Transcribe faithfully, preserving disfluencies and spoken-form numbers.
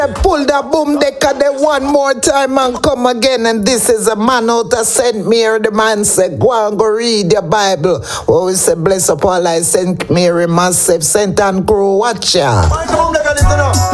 Pull that boom decker there one more time and come again. And this is a man out of Saint Mary. The man said, go and go read your Bible. Oh, we say, bless up all I Saint Mary, massive Saint and Crew. Watch ya.